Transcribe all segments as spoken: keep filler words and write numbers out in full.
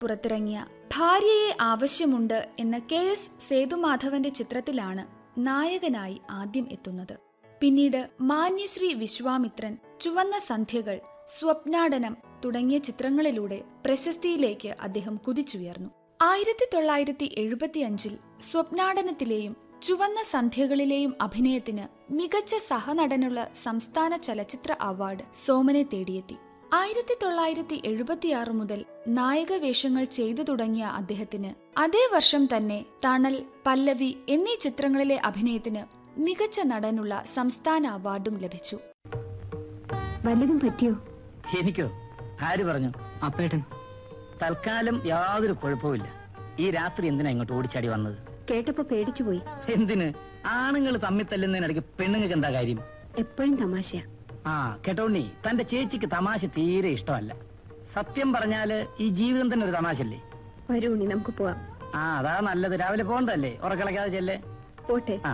പുറത്തിറങ്ങിയ ഭാര്യയെ ആവശ്യമുണ്ട് എന്ന കെ എസ് സേതുമാധവന്റെ ചിത്രത്തിലാണ് നായകനായി ആദ്യം എത്തുന്നത്. പിന്നീട് മാന്യശ്രീ വിശ്വാമിത്രൻ, ചുവന്ന സന്ധ്യകൾ, സ്വപ്നാടനം തുടങ്ങിയ ചിത്രങ്ങളിലൂടെ പ്രശസ്തിയിലേക്ക് അദ്ദേഹം കുതിച്ചുയർന്നു. ആയിരത്തി തൊള്ളായിരത്തി എഴുപത്തിയഞ്ചിൽ സ്വപ്നാടനത്തിലെയും ചുവന്ന സന്ധ്യകളിലെയും അഭിനയത്തിന് മികച്ച സഹനടനുള്ള സംസ്ഥാന ചലച്ചിത്ര അവാർഡ് സോമനെ തേടിയെത്തി. ആയിരത്തി തൊള്ളായിരത്തി എഴുപത്തിയാറ് മുതൽ നായക വേഷങ്ങൾ ചെയ്തു തുടങ്ങിയ അദ്ദേഹത്തിന് അതേ വർഷം തന്നെ തണൽ, പല്ലവി എന്നീ ചിത്രങ്ങളിലെ അഭിനയത്തിന് മികച്ച നടനുള്ള സംസ്ഥാന അവാർഡും ലഭിച്ചു. വല്ലതും പറ്റിയോ? എനിക്കോ? ആര് പറഞ്ഞു? അപ്പേട്ടൻ. തൽക്കാലം യാതൊരു കുഴപ്പമില്ല. ഈ രാത്രി എന്തിനാ ഇങ്ങോട്ട് ഓടിച്ചാടി വന്നത്? കേട്ടപ്പോ പേടിച്ചു പോയി. എന്തിന്? ആണുങ്ങൾ തമ്മിൽ തല്ലുന്നതിനിടയ്ക്ക് പെണ്ണുങ്ങൾക്ക് എന്താ കാര്യം? എപ്പോഴും തമാശയാ. ആ കേട്ടോണ്ണി, തന്റെ ചേച്ചിക്ക് തമാശ തീരെ ഇഷ്ടമല്ല. സത്യം പറഞ്ഞാല് ഈ ജീവിതം തന്നെ ഒരു തമാശല്ലേ? വരൂ ഉണ്ണി, നമുക്ക് പോവാം. ആ അതാ നല്ലത്. രാവിലെ പോകണ്ടല്ലേ? ഉറക്കളക്കാതെ ചെല്ലേ. പോട്ടെ. ആ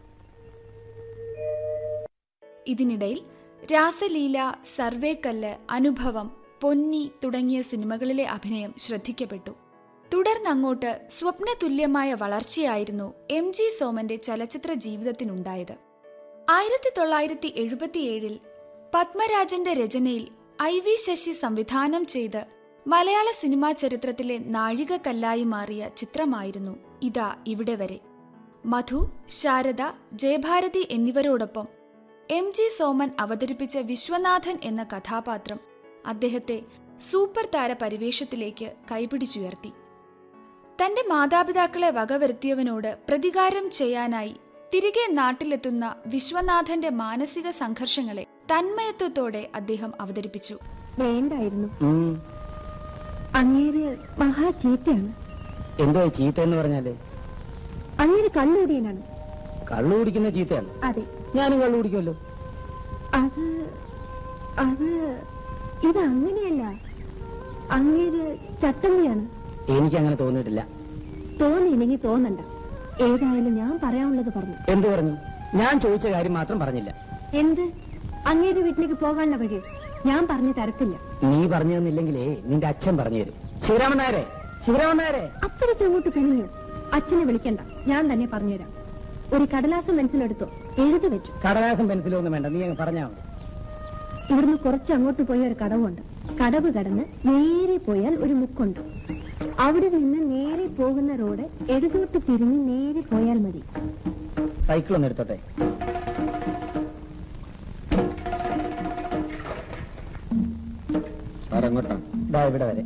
ഇതിനിടയിൽ രാസലീല, സർവേക്കല്ല്, അനുഭവം, പൊന്നി തുടങ്ങിയ സിനിമകളിലെ അഭിനയം ശ്രദ്ധിക്കപ്പെട്ടു. തുടർന്നങ്ങോട്ട് സ്വപ്നതുല്യമായ വളർച്ചയായിരുന്നു എം ജി സോമന്റെ ചലച്ചിത്ര ജീവിതത്തിനുണ്ടായത്. ആയിരത്തി തൊള്ളായിരത്തി എഴുപത്തിയേഴിൽ പത്മരാജന്റെ രചനയിൽ ഐ വി ശശി സംവിധാനം ചെയ്ത് മലയാള സിനിമാ ചരിത്രത്തിലെ നാഴികക്കല്ലായി മാറിയ ചിത്രമായിരുന്നു ഇതാ ഇവിടെ വരെ. മധു, ശാരദ, ജയഭാരതി എന്നിവരോടൊപ്പം എം ജി സോമൻ അവതരിപ്പിച്ച വിശ്വനാഥൻ എന്ന കഥാപാത്രം അദ്ദേഹത്തെ സൂപ്പർ താര പരിവേഷത്തിലേക്ക് കൈപിടിച്ചുയർത്തി. തന്റെ മാതാപിതാക്കളെ വകവരുത്തിയവനോട് പ്രതികാരം ചെയ്യാനായി തിരികെ നാട്ടിലെത്തുന്ന വിശ്വനാഥന്റെ മാനസിക സംഘർഷങ്ങളെ തന്മയത്വത്തോടെ അദ്ദേഹം അവതരിപ്പിച്ചു. വേണ്ടായിരുന്നു. അങ്ങേര് മഹാ ചീത്തയാണ്. എന്തോ ചീത്ത എന്ന് പറഞ്ഞാല്? അങ്ങേര് കള്ളുകൂടിയനാണ്. കള്ളു കുടിക്കുന്ന ചീത്തയാണ്? അതെ. ഞാനും കള്ളു കുടിക്കുമല്ലോ. അത് അത് ഇത് അങ്ങനെയല്ല. അങ്ങേര് ചട്ടമ്പിയാണ്. എനിക്കങ്ങനെ തോന്നിയിട്ടില്ല. തോന്നിയില്ലെങ്കിൽ തോന്നണ്ട. ഏതായാലും ഞാൻ പറയാനുള്ളത് പറഞ്ഞു. എന്തു പറഞ്ഞു? ഞാൻ ചോദിച്ച കാര്യം മാത്രം പറഞ്ഞില്ല. എന്ത്? അങ്ങേര് വീട്ടിലേക്ക് പോകാനുള്ള വഴി ഞാൻ പറഞ്ഞു തരത്തില്ല. നീ പറഞ്ഞു തന്നില്ലെങ്കിലേ നിന്റെ അച്ഛൻ പറഞ്ഞു തരും. ശിവരാമൻ നായരെ, ശിവരാമൻ നായരെ. അപ്പഴത്തെ അങ്ങോട്ട് കഴിഞ്ഞു. അച്ഛനെ വിളിക്കണ്ട, ഞാൻ തന്നെ പറഞ്ഞുതരാം. ഒരു കടലാസും പെൻസിലും എടുത്തോ, എഴുതി വെച്ചു. കടലാസും പെൻസിലും ഒന്നും വേണ്ട, നീ അങ്ങ് പറഞ്ഞാ മതി. ഇവിടുന്ന് കുറച്ച് അങ്ങോട്ട് പോയ ഒരു കടവുണ്ട്. കടവ് കടന്ന് നേരെ പോയാൽ ഒരു മുക്കുണ്ട്. അവിടെ നിന്ന് നേരെ പോകുന്ന റോഡ് എഴുതോട്ട് തിരിഞ്ഞ് നേരെ പോയാൽ മതി. സൈക്കിൾ ഒന്ന് എടുത്തോട്ടെ. ഇവിടെ വരെ.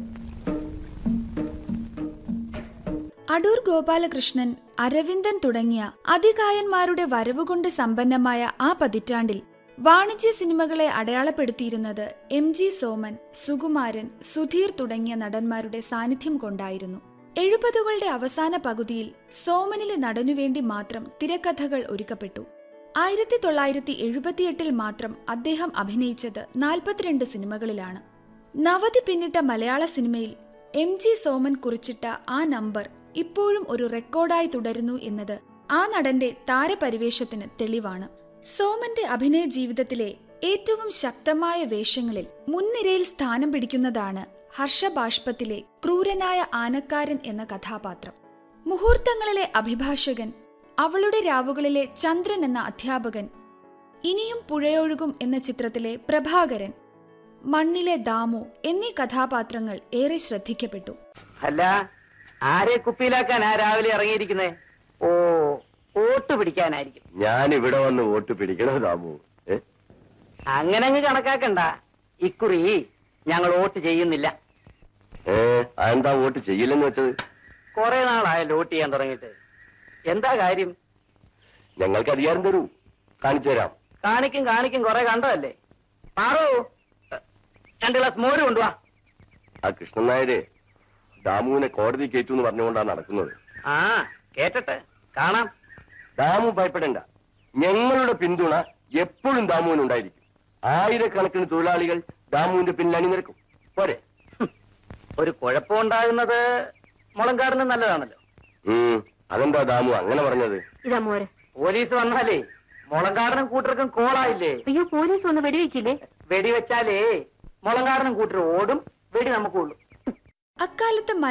അടൂർ ഗോപാലകൃഷ്ണൻ, അരവിന്ദൻ തുടങ്ങിയ അതികായന്മാരുടെ വരവുകൊണ്ട് സമ്പന്നമായ ആ പതിറ്റാണ്ടിൽ വാണിജ്യ സിനിമകളെ അടയാളപ്പെടുത്തിയിരുന്നത് എം ജി സോമൻ, സുകുമാരൻ, സുധീർ തുടങ്ങിയ നടന്മാരുടെ സാന്നിധ്യം കൊണ്ടായിരുന്നു. എഴുപതുകളുടെ അവസാന പകുതിയിൽ സോമനിലെ നടനുവേണ്ടി മാത്രം തിരക്കഥകൾ ഒരുക്കപ്പെട്ടു. ആയിരത്തി തൊള്ളായിരത്തി എഴുപത്തിയെട്ടിൽ മാത്രം അദ്ദേഹം അഭിനയിച്ചത് നാൽപ്പത്തിരണ്ട് സിനിമകളിലാണ്. നവതി പിന്നിട്ട മലയാള സിനിമയിൽ എം ജി സോമൻ കുറിച്ചിട്ട ആ നമ്പർ ഇപ്പോഴും ഒരു റെക്കോർഡായി തുടരുന്നു എന്നത് ആ നടന്റെ താരപരിവേഷത്തിന് തെളിവാണ്. സോമന്റെ അഭിനയ ജീവിതത്തിലെ ഏറ്റവും ശക്തമായ വേഷങ്ങളിൽ മുൻനിരയിൽ സ്ഥാനം പിടിക്കുന്നതാണ് ഹർഷബാഷ്പത്തിലെ ക്രൂരനായ ആനക്കാരൻ എന്ന കഥാപാത്രം. മുഹൂർത്തങ്ങളിലെ അഭിഭാഷകൻ, അവളുടെ രാവുകളിലെ ചന്ദ്രൻ എന്ന അധ്യാപകൻ, ഇനിയും പുഴയൊഴുകും എന്ന ചിത്രത്തിലെ പ്രഭാകരൻ, മണ്ണിലെ ദാമു എന്നീ കഥാപാത്രങ്ങൾ ഏറെ ശ്രദ്ധിക്കപ്പെട്ടു. അല്ല, ആരെ കുപ്പിയിലാക്കാൻ ആ രാവിലെ ഇറങ്ങിയിരിക്കുന്നേ? ഓ, വോട്ട് പിടിക്കാനായിരിക്കും. ഞാൻ ഇവിടെ വന്ന് വോട്ട് പിടിക്കണോ ദാമു? അങ്ങനെ അങ്ങ് കണക്കാക്കണ്ട. ഇക്കുറി ഞങ്ങൾ വോട്ട് ചെയ്യുന്നില്ല. ഏ അതെന്താ വോട്ട് ചെയ്യില്ലെന്ന് വെച്ചത്? കുറെ നാളായല്ലോ വോട്ട് ചെയ്യാൻ തുടങ്ങിയിട്ട്. എന്താ കാര്യം? ഞങ്ങൾക്ക് അധികാരം തരൂ, കാണിച്ചു തരാം. കാണിക്കും കാണിക്കും, കുറെ കണ്ടതല്ലേ. മാറൂ, രണ്ട് ഗ്ലാസ് മോര് കൊണ്ടുവാ. ആ കൃഷ്ണൻ നായര് ദാമുവിനെ കോടതി കയറ്റു എന്ന് പറഞ്ഞുകൊണ്ടാണ് നടക്കുന്നത്. ആ കേട്ടട്ടെ, കാണാം. ദാമു ഭയപ്പെടേണ്ട, ഞങ്ങളുടെ പിന്തുണ എപ്പോഴും ദാമുവിനുണ്ടായിരിക്കും. ആയിരക്കണക്കിന് തൊഴിലാളികൾ ദാമുവിന്റെ പിന്നിൽ അണിനിരക്കും. പോരെ? ഒരു കുഴപ്പമുണ്ടാകുന്നത് മുളങ്കാടിന് നല്ലതാണല്ലോ. ഉം അതെന്താ ദാമു അങ്ങനെ പറഞ്ഞത്? ഇതാ മോര്. പോലീസ് വന്നാലേ മുളങ്കാടനും കൂട്ടർക്കും കോളായില്ലേ? അയ്യോ, പോലീസ് വന്ന് വെടിവെക്കില്ലേ? വെടിവെച്ചാലേ മുളങ്കാടനും കൂട്ടർ ഓടും, വെടി നമുക്കുള്ളൂ. അക്കാലത്ത്